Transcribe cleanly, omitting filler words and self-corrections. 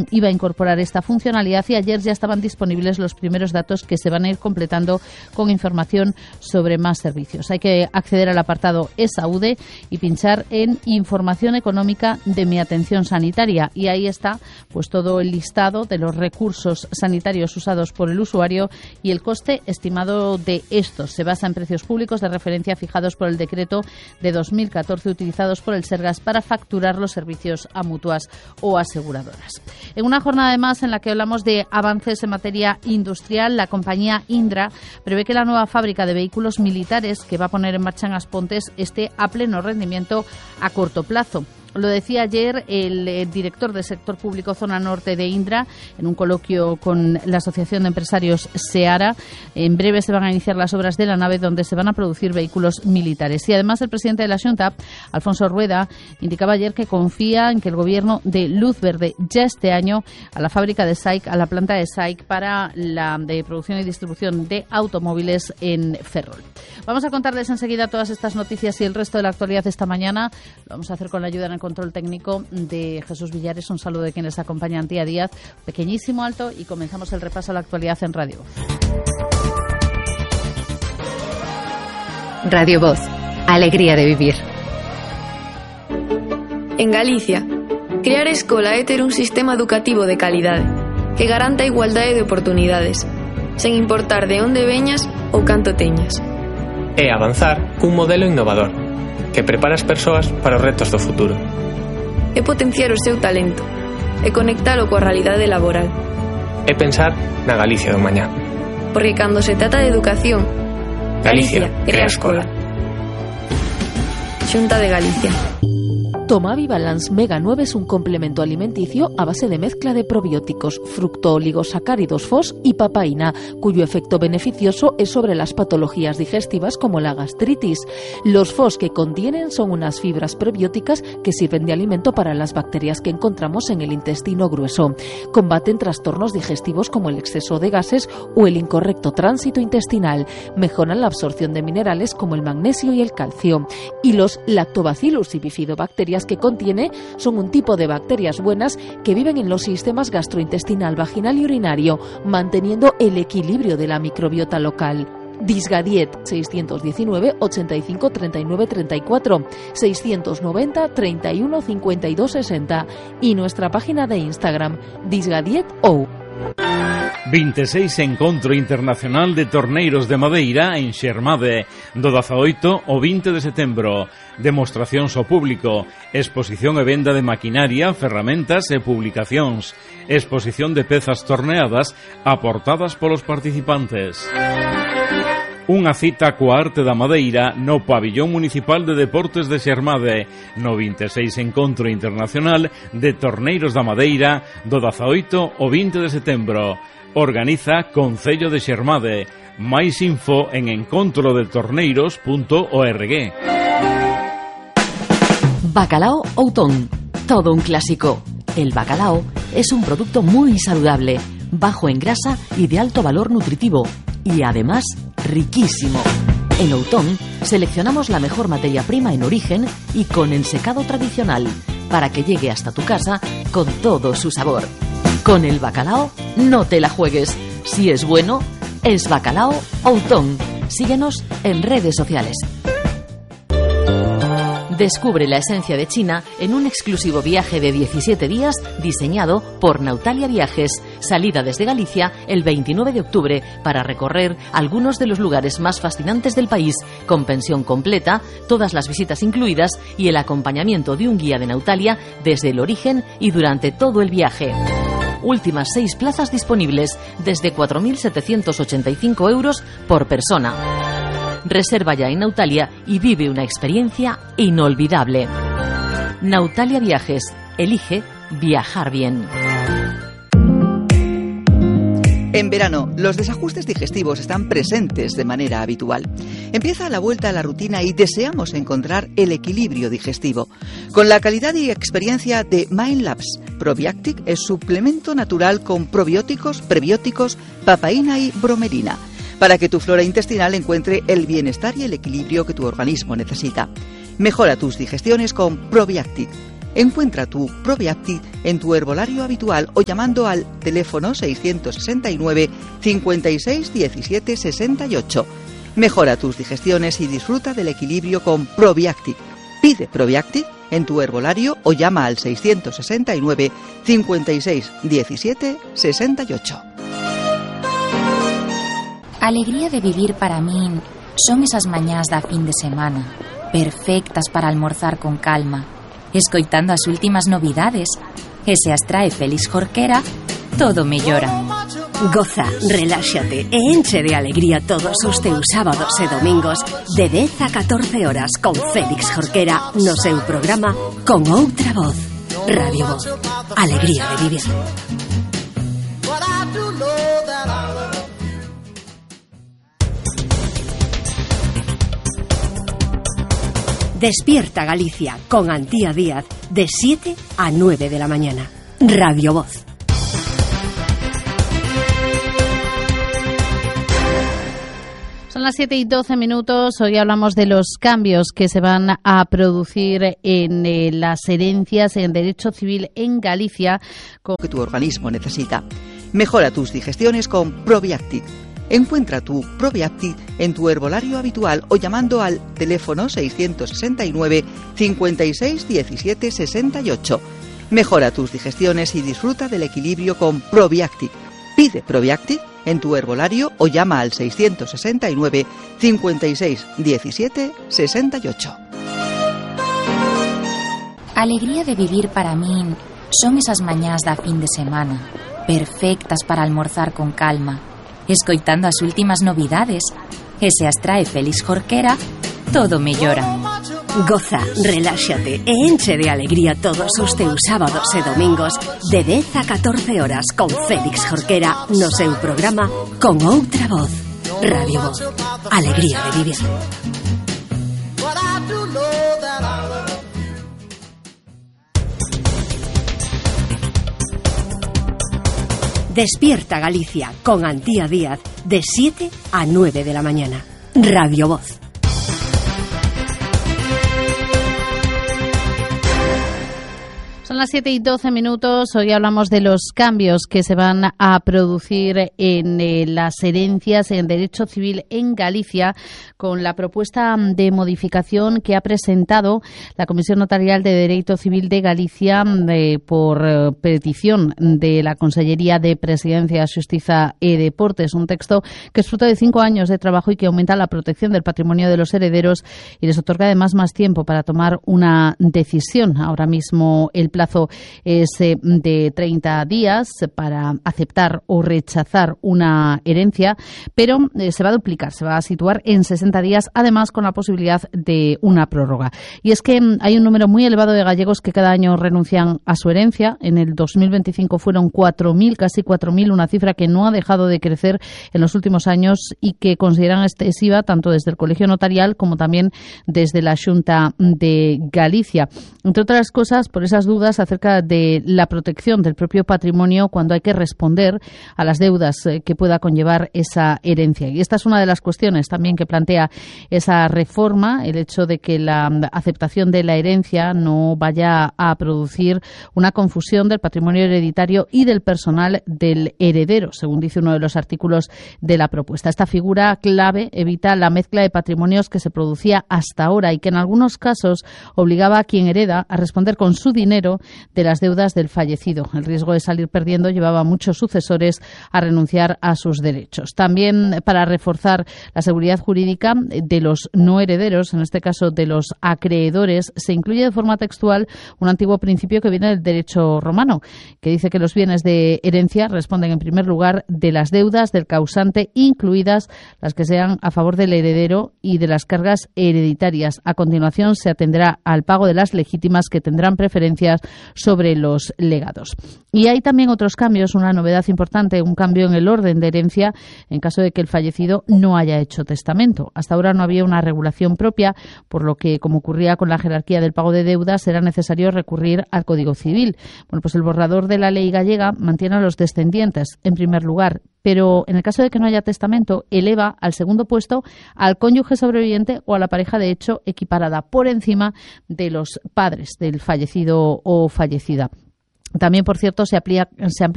iba a incorporar esta funcionalidad y ayer ya estaban disponibles los primeros datos que se van a ir completando con información sobre más servicios. Hay que acceder al apartado eSaude y pinchar en Información económica de mi atención sanitaria, y ahí está pues todo el listado de los recursos sanitarios usados por el usuario y el coste estimado de estos. Se basa en precios públicos de referencia fijados por el decreto de 2014 utilizados por el Sergas para facturar los servicios a mutuas o aseguradoras. En una jornada además en la que hablamos de avances en materia industrial, la compañía Indra prevé que la nueva fábrica de vehículos militares que va a poner en marcha en Aspontes esté a pleno rendimiento a corto plazo. Lo decía ayer el director del sector público Zona Norte de Indra en un coloquio con la Asociación de Empresarios SEARA. En breve se van a iniciar las obras de la nave donde se van a producir vehículos militares. Y además el presidente de la Xunta, Alfonso Rueda, indicaba ayer que confía en que el Gobierno dé luz verde ya este año a la fábrica de SAIC, a la planta de SAIC para la de producción y distribución de automóviles en Ferrol. Vamos a contarles enseguida todas estas noticias y el resto de la actualidad de esta mañana. Lo vamos a hacer con la ayuda en el control técnico de Jesús Villares. Un saludo de quienes acompañan Tía Díaz. Pequeñísimo alto y comenzamos el repaso a la actualidad en Radio Voz. Radio Voz. Alegría de vivir. En Galicia, crear escola é ter un sistema educativo de calidade que garanta a igualdade de oportunidades, sen importar de onde veñas ou canto teñas. É avanzar cun modelo innovador que prepara as persoas para os retos do futuro. É potenciar o seu talento e conectalo coa realidade laboral. É pensar na Galicia do mañá. Porque cando se trata de educación, Galicia crea escola. Xunta de Galicia. Tomavi Balance Mega 9 es un complemento alimenticio a base de mezcla de probióticos, fructooligosacáridos FOS y papaína, cuyo efecto beneficioso es sobre las patologías digestivas como la gastritis. Los FOS que contienen son unas fibras prebióticas que sirven de alimento para las bacterias que encontramos en el intestino grueso. Combaten trastornos digestivos como el exceso de gases o el incorrecto tránsito intestinal. Mejoran la absorción de minerales como el magnesio y el calcio. Y los Lactobacillus y bifidobacterias que contiene son un tipo de bacterias buenas que viven en los sistemas gastrointestinal, vaginal y urinario, manteniendo el equilibrio de la microbiota local. Disgadiet 619 85 39 34 690 31 52 60 y nuestra página de Instagram disgadietou. 26 Encontro Internacional de Torneiros de Madeira en Xermade, do 18 ao 20 de setembro. Demostracións ao público, exposición e venda de maquinaria, ferramentas e publicacións, exposición de pezas torneadas aportadas polos participantes. Unha cita coa arte da madeira no Pabillón Municipal de Deportes de Xermade, no 26 Encontro Internacional de Torneiros da Madeira, do 18 ao 20 de setembro. Organiza Concello de Xermade. Máis info en encontrodetorneiros.org. Bacalao Outón, todo un clásico. El bacalao es un producto muy saludable, bajo en grasa y de alto valor nutritivo, y además riquísimo. En Outón seleccionamos la mejor materia prima en origen y con ensecado tradicional, para que llegue hasta tu casa con todo su sabor. Con el bacalao no te la juegues. Si es bueno, es Bacalao Outón. Síguenos en redes sociales. Descubre la esencia de China en un exclusivo viaje de 17 días diseñado por Nautalia Viajes. Salida desde Galicia el 29 de octubre para recorrer algunos de los lugares más fascinantes del país, con pensión completa, todas las visitas incluidas y el acompañamiento de un guía de Nautalia desde el origen y durante todo el viaje. Últimas 6 plazas disponibles desde 4.785 euros por persona. Reserva ya en Nautalia y vive una experiencia inolvidable. Nautalia Viajes. Elige viajar bien. En verano, los desajustes digestivos están presentes de manera habitual. Empieza la vuelta a la rutina y deseamos encontrar el equilibrio digestivo. Con la calidad y experiencia de MindLabs, Probiactic es suplemento natural con probióticos, prebióticos, papaína y bromelina, para que tu flora intestinal encuentre el bienestar y el equilibrio que tu organismo necesita. Mejora tus digestiones con Probiactic. Encuentra tu Probiactic en tu herbolario habitual o llamando al teléfono 669 56 17 68. Mejora tus digestiones y disfruta del equilibrio con Probiactic. Pide Probiactic en tu herbolario o llama al 669 56 17 68. Alegría de vivir para min son esas mañás da fin de semana, perfectas para almorzar con calma, escoitando as últimas novidades, e se as trae Félix Jorquera, todo mellora. Goza, reláxate e enche de alegría todos os teus sábados e domingos de 10 a 14 horas con Félix Jorquera no seu programa Con Outra Voz. Radio Voz. Alegría de vivir. Despierta Galicia con Antía Díaz de 7 a 9 de la mañana. Radio Voz. Son las 7:12. Hoy hablamos de los cambios que se van a producir en las herencias en derecho civil en Galicia. Que tu organismo necesita. Mejora tus digestiones con Probiactic. Encuentra tu Probiactic en tu herbolario habitual o llamando al teléfono 669 56 17 68. Mejora tus digestiones y disfruta del equilibrio con Probiactic. Pide Probiactic en tu herbolario o llama al 669 56 17 68. Alegría de vivir para min son esas mañás da fin de semana, perfectas para almorzar con calma, escoitando as últimas novidades, e se as trae Félix Jorquera, todo mellora. Goza, reláxate e enche de alegría todos os teus sábados e domingos de 10 a 14 horas con Félix Jorquera no seu programa Con Outra Voz. Radio Voz. Alegría de vivir. Despierta Galicia con Antía Díaz de 7 a 9 de la mañana. Radio Voz. Son las 7:12. Hoy hablamos de los cambios que se van a producir en las herencias en derecho civil en Galicia con la propuesta de modificación que ha presentado la Comisión Notarial de Derecho Civil de Galicia por petición de la Consellería de Presidencia, Xustiza e Deportes. Un texto que es fruto de 5 años de trabajo y que aumenta la protección del patrimonio de los herederos y les otorga además más tiempo para tomar una decisión. Ahora mismo el plazo es de 30 días para aceptar o rechazar una herencia, pero se va a duplicar, se va a situar en 60 días, además con la posibilidad de una prórroga. Y es que hay un número muy elevado de gallegos que cada año renuncian a su herencia. En el 2025 fueron 4.000, casi 4.000, una cifra que no ha dejado de crecer en los últimos años y que consideran excesiva tanto desde el Colegio Notarial como también desde la Xunta de Galicia. Entre otras cosas, por esas dudas acerca de la protección del propio patrimonio cuando hay que responder a las deudas que pueda conllevar esa herencia. Y esta es una de las cuestiones también que plantea esa reforma, el hecho de que la aceptación de la herencia no vaya a producir una confusión del patrimonio hereditario y del personal del heredero, según dice uno de los artículos de la propuesta. Esta figura clave evita la mezcla de patrimonios que se producía hasta ahora y que en algunos casos obligaba a quien hereda a responder con su dinero de las deudas del fallecido. El riesgo de salir perdiendo llevaba a muchos sucesores a renunciar a sus derechos. También para reforzar la seguridad jurídica de los no herederos, en este caso de los acreedores, se incluye de forma textual un antiguo principio que viene del derecho romano, que dice que los bienes de herencia responden en primer lugar de las deudas del causante, incluidas las que sean a favor del heredero y de las cargas hereditarias. A continuación se atenderá al pago de las legítimas que tendrán preferencias sobre los legados. Y hay también otros cambios, una novedad importante, un cambio en el orden de herencia en caso de que el fallecido no haya hecho testamento. Hasta ahora no había una regulación propia, por lo que, como ocurría con la jerarquía del pago de deudas, era necesario recurrir al Código Civil. Bueno, pues el borrador de la ley gallega mantiene a los descendientes en primer lugar, pero en el caso de que no haya testamento, eleva al segundo puesto al cónyuge sobreviviente o a la pareja de hecho equiparada, por encima de los padres del fallecido o fallecida. También, por cierto, se amplía